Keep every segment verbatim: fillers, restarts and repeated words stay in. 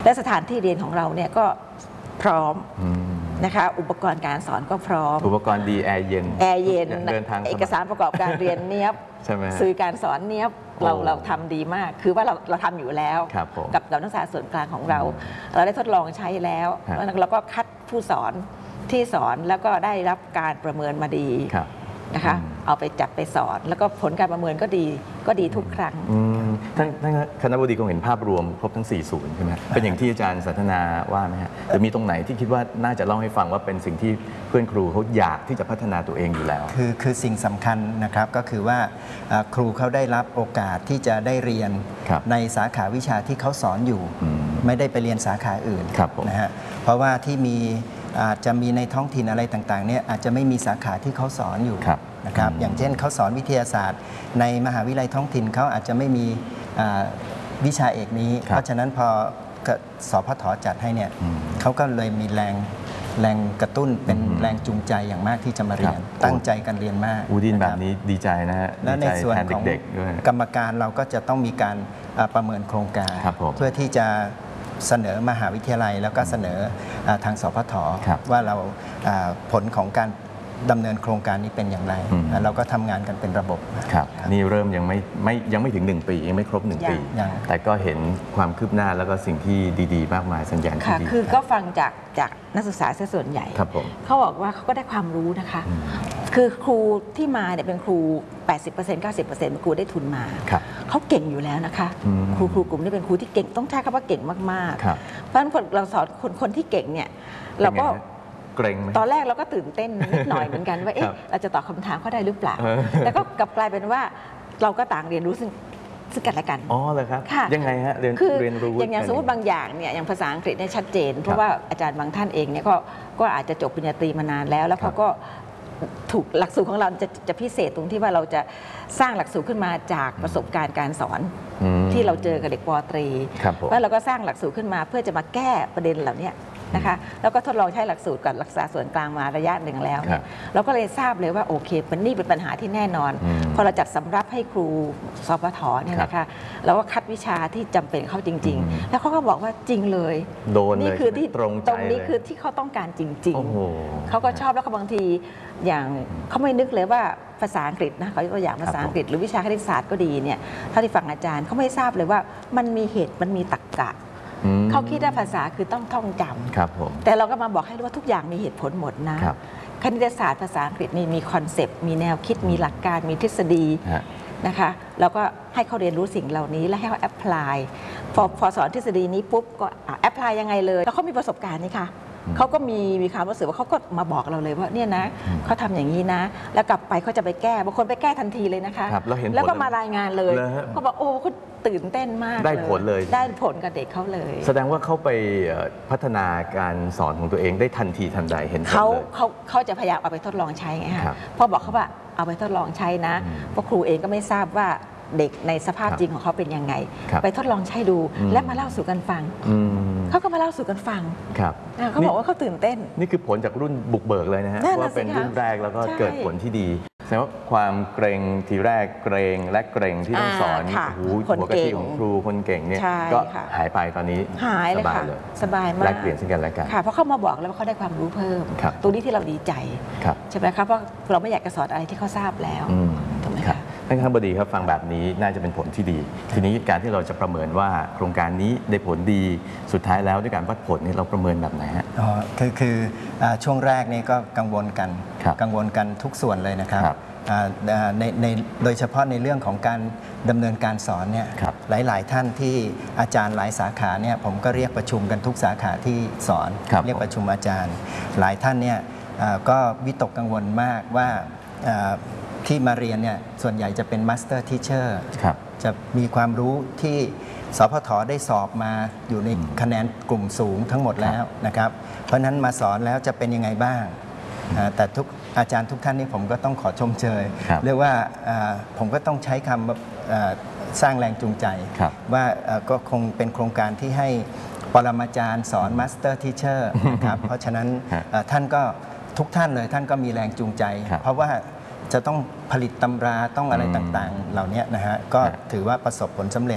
และสถานที่เรียนของเราเนี่ยก็พร้อมนะคะอุปกรณ์การสอนก็พร้อมอุปกรณ์ดีแอร์เย็นแอร์เย็นเดินทางเอกสารประกอบการเรียนเนี้ยบสื่อการสอนเนี้ยบเราเราทำดีมากคือว่าเราเราทำอยู่แล้วกับกับนักศึกษาส่วนกลางของเราเราได้ทดลองใช้แล้วแล้วเราก็คัดผู้สอนที่สอนแล้วก็ได้รับการประเมินมาดีนะคะเอาไปจับไปสอนแล้วก็ผลการประเมินก็ดีก็ดีทุกครั้งท่านท่านคณบดีคงเห็นภาพรวมครบทั้งสี่ศูนย์ใช่ไหมเป็นอย่างที่อาจารย์สันทนาว่าไหมฮะหรือมีตรงไหนที่คิดว่าน่าจะเล่าให้ฟังว่าเป็นสิ่งที่เพื่อนครูเขาอยากที่จะพัฒนาตัวเองอยู่แล้วคือคือสิ่งสำคัญนะครับก็คือว่าครูเขาได้รับโอกาสที่จะได้เรียนในสาขาวิชาที่เขาสอนอยู่ไม่ได้ไปเรียนสาขาอื่นนะฮะเพราะว่าที่มีอาจจะมีในท้องถิ่นอะไรต่างๆเนี่ยอาจจะไม่มีสาขาที่เขาสอนอยู่นะครับอย่างเช่นเขาสอนวิทยาศาสตร์ ในมหาวิทยาลัยท้องถิ่นเขาอาจจะไม่มีวิชาเอกนี้เพราะฉะนั้นพอสพทจัดให้เนี่ยเขาก็เลยมีแรงแรงกระตุ้นเป็นแรงจูงใจอย่างมากที่จะมาเรียนตั้งใจกันเรียนมากอูดินแบบนี้ดีใจนะฮะและในส่วนของกรรมการเราก็จะต้องมีการประเมินโครงการเพื่อที่จะเสนอมหาวิทยาลัยแล้วก็เสนอทางสพทว่าเราผลของการดำเนินโครงการนี้เป็นอย่างไรเราก็ทำงานกันเป็นระบบครับนี่เริ่มยังไม่ไม่ยังไม่ถึงหนึ่งปียังไม่ครบหนึ่งปีแต่ก็เห็นความคืบหน้าแล้วก็สิ่งที่ดีๆมากมายสัญญาณที่ดีคือก็ฟังจากจากนักศึกษาส่วนใหญ่เขาบอกว่าเขาก็ได้ความรู้นะคะคือครูที่มาเนี่ยเป็นครู แปดสิบเปอร์เซ็นต์ เก้าสิบเปอร์เซ็นต์ เป็นครูได้ทุนมาเขาเก่งอยู่แล้วนะคะครูครูกลุ่มนี้เป็นครูที่เก่งต้องใช้คำว่าเก่งมากๆเพราะฉะนั้นเราสอนคนคนที่เก่งเนี่ยเราก็ตอนแรกเราก็ตื่นเต้นนิดหน่อยเหมือนกันว่าเอ๊ะเราจะตอบคำถามเขาได้หรือเปล่าแต่ก็กลับกลายเป็นว่าเราก็ต่างเรียนรู้ซึ่งซึ่งกันและกันอ๋อเลยครับยังไงฮะเรียนเรียนรู้อย่างสมมติบางอย่างเนี่ยอย่างภาษาอังกฤษเนี่ยชัดเจนเพราะว่าอาจารย์บางท่านเองเนี่ยก็ก็อาจจะจบปริญญาตรีมานานแล้วแล้วเขาก็ถูกหลักสูตรของเราจะจะพิเศษตรงที่ว่าเราจะสร้างหลักสูตรขึ้นมาจากประสบการณ์การสอนที่เราเจอกับเด็กป.ตรีแล้วเราก็สร้างหลักสูตรขึ้นมาเพื่อจะมาแก้ประเด็นเหล่านี้นะคะแล้วก็ทดลองใช้หลักสูตรกับรักษาส่วนกลางมาระยะหนึ่งแล้วเนี่ยเราก็เลยทราบเลยว่าโอเคมันนี่เป็นปัญหาที่แน่นอนพอเราจัดสำรับให้ครูสพทเนี่ยนะคะเราก็คัดวิชาที่จำเป็นเขาจริงๆแล้วเขาก็บอกว่าจริงเลยนี่คือที่ตรงตรงนี้คือที่เขาต้องการจริงๆเขาก็ชอบแล้วก็บางทีอย่างเขาไม่นึกเลยว่าภาษาอังกฤษนะเขาตัวอย่างภาษาอังกฤษหรือวิชาคณิตศาสตร์ก็ดีเนี่ยเท่าที่ฟังอาจารย์เขาไม่ทราบเลยว่ามันมีเหตุมันมีตรรกะเขาคิดว่าภาษาคือต้องท่องจำแต่เราก็มาบอกให้รู้ว่าทุกอย่างมีเหตุผลหมดนะคณิตศาสตร์ภาษาอังกฤษนี่มีคอนเซปต์มีแนวคิดมีหลักการมีทฤษฎีนะคะแล้วก็ให้เขาเรียนรู้สิ่งเหล่านี้และให้เขาแอพพลายพอพอสอนทฤษฎีนี้ปุ๊บก็แอพพลายยังไงเลยแล้วเขามีประสบการณ์นี่ค่ะเขาก็มีมีความรู้สึกว่าเขาก็มาบอกเราเลยว่าเนี่ยนะเขาทำอย่างนี้นะแล้วกลับไปเขาจะไปแก้บางคนไปแก้ทันทีเลยนะคะแล้วก็มารายงานเลยเขาบอกโอ้เขาตื่นเต้นมากได้ผลเลยได้ผลกับเด็กเขาเลยแสดงว่าเขาไปพัฒนาการสอนของตัวเองได้ทันทีทันใดเห็นผลเลยเขาเขาเขาจะพยายามเอาไปทดลองใช้ไงคะพอบอกเขาว่าเอาไปทดลองใช้นะเพราะครูเองก็ไม่ทราบว่าเด็กในสภาพจริงของเขาเป็นยังไงไปทดลองใช้ดูและมาเล่าสู่กันฟังเขาก็มาเล่าสู่กันฟังเขาบอกว่าเขาตื่นเต้นนี่คือผลจากรุ่นบุกเบิกเลยนะฮะว่าเป็นรุ่นแรกแล้วก็เกิดผลที่ดีแสดงว่าความเกรงทีแรกเกรงและเกรงที่ต้องสอนหูหัวกะทิของครูคนเก่งเนี่ยก็หายไปตอนนี้หายเลยค่ะสบายมากแลกเปลี่ยนซึ่งกันและกันค่ะเพราะเขามาบอกแล้วว่าเขาได้ความรู้เพิ่มตรงนี้ที่เราดีใจใช่ไหมครับเพราะเราไม่อยากจะสอนอะไรที่เขาทราบแล้วถูกไหมคะท่านคณบดีครับฟังแบบนี้น่าจะเป็นผลที่ดีทีนี้การที่เราจะประเมินว่าโครงการนี้ได้ผลดีสุดท้ายแล้วด้วยการวัดผลนี่เราประเมินแบบไหนฮะอ๋อคือคือช่วงแรกนี่ก็กังวลกันกังวลกันทุกส่วนเลยนะครับในในโดยเฉพาะในเรื่องของการดำเนินการสอนเนี่ยหลายๆท่านที่อาจารย์หลายสาขาเนี่ยผมก็เรียกประชุมกันทุกสาขาที่สอนเรียกประชุมอาจารย์หลายท่านเนี่ยก็วิตกกังวลมากว่าที่มาเรียนเนี่ยส่วนใหญ่จะเป็นมาสเตอร์ทีเชอร์จะมีความรู้ที่สพทได้สอบมาอยู่ในคะแนนกลุ่มสูงทั้งหมดแล้วนะครับเพราะนั้นมาสอนแล้วจะเป็นยังไงบ้างแต่ทุกอาจารย์ทุกท่านนี่ผมก็ต้องขอชมเชยเรียกว่าผมก็ต้องใช้คำสร้างแรงจูงใจว่าก็คงเป็นโครงการที่ให้ปรมาจารย์สอนมาสเตอร์ทีเชอร์นะครับเพราะฉะนั้นท่านก็ทุกท่านเลยท่านก็มีแรงจูงใจเพราะว่าจะต้องผลิตตำราต้องอะไรต่างๆเหล่านี้นะฮะก็ถือว่าประสบผลสำเร็จ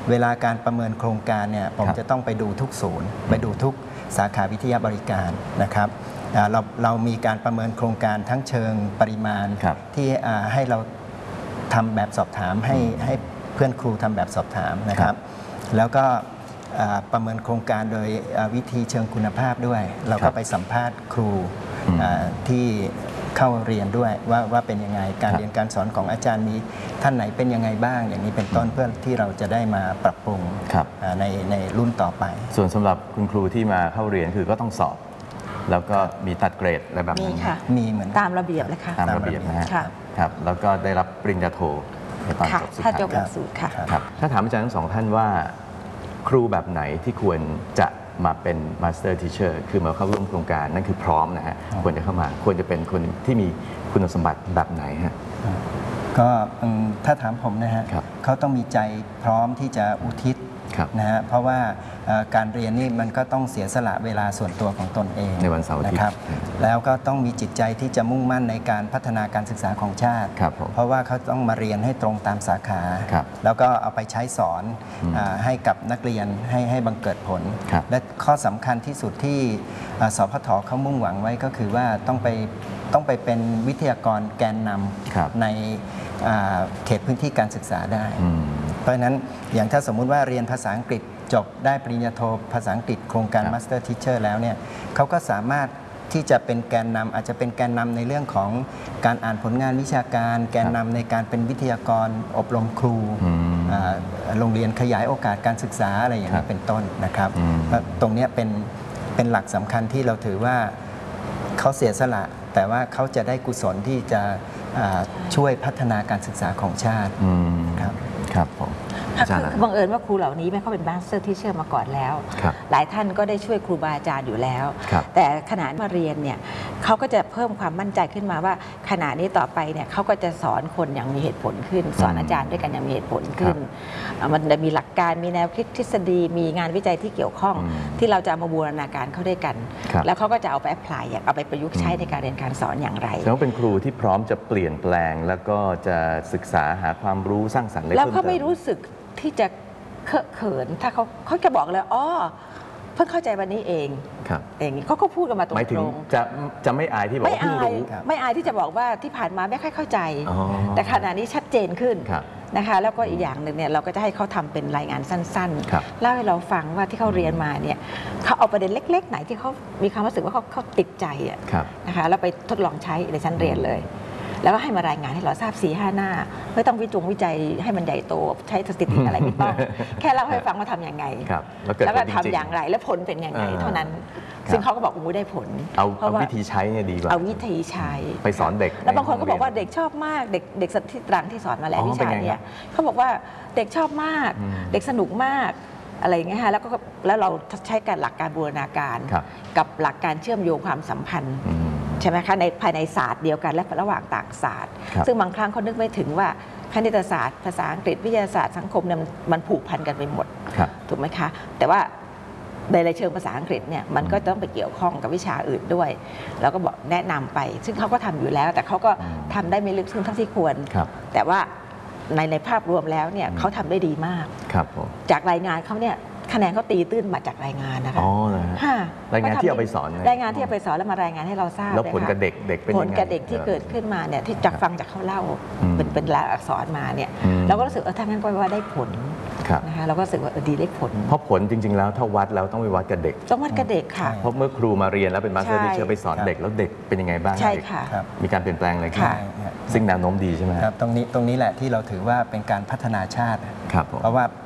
เวลาการประเมินโครงการเนี่ยผมจะต้องไปดูทุกศูนย์ไปดูทุกสาขาวิทยาบริการนะครับเราเรามีการประเมินโครงการทั้งเชิงปริมาณที่ให้เราทำแบบสอบถามให้ให้เพื่อนครูทำแบบสอบถามนะครับแล้วก็ประเมินโครงการโดยวิธีเชิงคุณภาพด้วยเราก็ไปสัมภาษณ์ครูที่เข้าเรียนด้วยว่าว่าเป็นยังไงการเรียนการสอนของอาจารย์มีท่านไหนเป็นยังไงบ้างอย่างนี้เป็นต้นเพื่อที่เราจะได้มาปรับปรุงในในรุ่นต่อไปส่วนสำหรับคุณครูที่มาเข้าเรียนคือก็ต้องสอบแล้วก็มีตัดเกรดอะไรแบบนั้นมีค่ะมีเหมือนตามระเบียบเลยค่ะตามระเบียบนะฮะครับแล้วก็ได้รับปริญญาโทในตอนจบสุดท้ายถ้าจบหลักสูตรค่ะครับถ้าถามอาจารย์ทั้งสองท่านว่าครูแบบไหนที่ควรจะมาเป็นมาสเตอร์ทีเชอร์คือมาเข้าร่วมโครงการนั่นคือพร้อมนะฮะควรจะเข้ามาควรจะเป็นคนที่มีคุณสมบัติแบบไหนฮะก็ถ้าถามผมนะฮะเขาต้องมีใจพร้อมที่จะอุทิศนะฮะเพราะว่าการเรียนนี่มันก็ต้องเสียสละเวลาส่วนตัวของตนเองในวันเสาร์อาทิตย์นะครับแล้วก็ต้องมีจิตใจที่จะมุ่งมั่นในการพัฒนาการศึกษาของชาติเพราะว่าเขาต้องมาเรียนให้ตรงตามสาขาแล้วก็เอาไปใช้สอนให้กับนักเรียนให้ให้บังเกิดผลและข้อสำคัญที่สุดที่สพทเขามุ่งหวังไว้ก็คือว่าต้องไปต้องไปเป็นวิทยากรแกนนำในเขตพื้นที่การศึกษาได้เพราะฉะนั้นอย่างถ้าสมมุติว่าเรียนภาษาอังกฤษจบได้ปริญญาโทภาษาอังกฤษโครงการ Master Teacher แล้วเนี่ยเขาก็สามารถที่จะเป็นแกนนำอาจจะเป็นแกนนำในเรื่องของการอ่านผลงานวิชาการแกนนำในการเป็นวิทยากรอบรมครูโรงเรียนขยายโอกาสการศึกษาอะไรอย่างนี้เป็นต้นนะครับตรงนี้เป็นเป็นหลักสำคัญที่เราถือว่าเขาเสียสละแต่ว่าเขาจะได้กุศลที่จะช่วยพัฒนาการศึกษาของชาติครับครับผมบังเอิญว่าครูเหล่านี้ไม่เขาเป็นมาสเตอร์ทีเชอร์มาก่อนแล้วหลายท่านก็ได้ช่วยครูบาอาจารย์อยู่แล้วแต่ขณะมาเรียนเนี่ยเขาก็จะเพิ่มความมั่นใจขึ้นมาว่าขณะนี้ต่อไปเนี่ยเขาก็จะสอนคนอย่างมีเหตุผลขึ้นสอนอาจารย์ด้วยกันอย่างมีเหตุผลขึ้นมันจะมีหลักการมีแนวคิดทฤษฎีมีงานวิจัยที่เกี่ยวข้องที่เราจะมาบูรณาการเข้าด้วยกันแล้วเขาก็จะเอาไปแอพพลายเอาไปประยุกต์ใช้ในการเรียนการสอนอย่างไรแล้วเป็นครูที่พร้อมจะเปลี่ยนแปลงแล้วก็จะศึกษาหาความรู้สร้างสรรค์อะไรเพิ่มเติมแล้วเขาไม่รู้สึกที่จะเคอะเขินถ้าเขาเขาจะบอกเลยอ๋อเพิ่งเข้าใจวันนี้เองครับเองเขาก็พูดกันมาตรงๆหมายถึงจะจะไม่อายที่บอกว่าเพิ่งรู้ไม่อายที่จะบอกว่าที่ผ่านมาไม่ค่อยเข้าใจแต่ขณะนี้ชัดเจนขึ้นนะคะแล้วก็อีกอย่างหนึ่งเนี่ยเราก็จะให้เขาทำเป็นรายงานสั้นๆเล่าให้เราฟังว่าที่เขาเรียนมาเนี่ยเขาเอาประเด็นเล็กๆไหนที่เขามีความรู้สึกว่าเขาเขาติดใจนะคะแล้วไปทดลองใช้ในชั้นเรียนเลยแล้วก็ให้มารายงานให้เราทราบสี่ห้าหน้าไม่ต้องวิจงวิจัยให้มันใหญ่โตใช้สถิติอะไรไม่ต้องแค่เล่าให้ฟังว่าทำยังไงแล้วก็ทำอย่างไรและผลเป็นยังไงเท่านั้นซึ่งเขาก็บอกว่าได้ผลเอาวิธีใช้เนี่ยดีกว่าเอาวิธีใช้ไปสอนเด็กแล้วบางคนก็บอกว่าเด็กชอบมากเด็กเด็กที่ตรังที่สอนมาแล้ววิชาเนี่ยเขาบอกว่าเด็กชอบมากเด็กสนุกมากอะไรอย่างเงี้ยฮะแล้วก็แล้วเราใช้การหลักการบูรณาการกับหลักการเชื่อมโยงความสัมพันธ์ใช่ไหมคะในภายในศาสตร์เดียวกันและระหว่างต่างศาสตร์ซึ่งบางครั้งเขานึกไม่ถึงว่าคณิตศาสตร์ภาษาอังกฤษวิทยาศาสตร์สังคมเนี่ยมันผูกพันกันไปหมดถูกไหมคะแต่ว่าในเชิงภาษาอังกฤษเนี่ยมันก็ต้องไปเกี่ยวข้องกับวิชาอื่นด้วยแล้วก็บอกแนะนำไปซึ่งเขาก็ทำอยู่แล้วแต่เขาก็ทำได้ไม่ลึกซึ้งเท่าที่ควรแต่ว่าในในภาพรวมแล้วเนี่ยเขาทำได้ดีมากจากรายงานเขาเนี่ยคะแนนเขาตีตื้นมาจากรายงานนะคะอ๋อนะรายงานที่เอาไปสอนรายงานที่เอาไปสอนแล้วมารายงานให้เราทราบแล้วผลกับเด็กเด็กเป็นยังไงผลกับเด็กที่เกิดขึ้นมาเนี่ยที่จากฟังจากเขาเล่าเป็นเป็นลายอักษรมาเนี่ยเราก็รู้สึกเออถ้างั้นก็ว่าได้ผลนะคะเราก็รู้สึกว่าดีได้ผลเพราะผลจริงๆแล้วถ้าวัดแล้วต้องไปวัดกับเด็กต้องวัดกับเด็กค่ะเพราะเมื่อครูมาเรียนแล้วเป็นมาสเตอร์ทีเชอร์ไปสอนเด็กแล้วเด็กเป็นยังไงบ้างใช่ค่ะมีการเปลี่ยนแปลงอะไรขึ้นซึ่งแนวโน้มดีใช่ไหมครับตรงนี้ตรงนี้แหละที่เราถือว่าเป็นการพัฒนาชาติเพราะว่า